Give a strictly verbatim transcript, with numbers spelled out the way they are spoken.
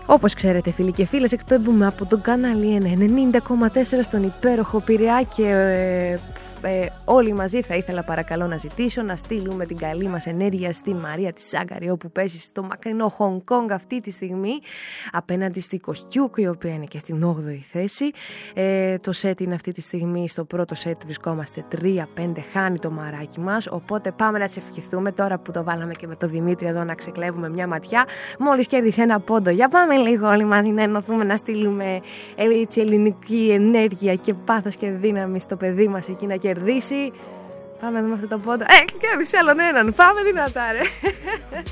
Όπως ξέρετε φίλοι και φίλες, εκπέμπουμε από τον κανάλι ένα ενενήντα κόμμα τέσσερα στον υπέροχο Πειραιά και ε, ε, όλοι μαζί θα ήθελα παρακαλώ να ζητήσω να στείλουμε την καλή μας ενέργεια στην Μαρία τη Σάγκαρη, όπου παίζει στο μακρινό Χονγκ Κονγκ αυτή τη στιγμή απέναντι στη Κοστιούκ, η οποία είναι και στην όγδοη θέση. Ε, το σετ είναι αυτή τη στιγμή, στο πρώτο σετ βρισκόμαστε τρία πέντε, χάνει το μαράκι μας, οπότε πάμε να τις ευχηθούμε τώρα που το βάλαμε και με το Δημήτρη εδώ να ξεκλέβουμε μια ματιά. Μόλις κέρδισε ένα πόντο, για πάμε λίγο όλοι μαζί να ενωθούμε, να στείλουμε έτσι ελληνική ενέργεια και πάθος και δύναμη στο παιδί μας εκεί να κερδίσει. Πάμε να δούμε αυτό το πόντο. Ε, κέρδισε άλλον έναν. Πάμε δυνατά ρε.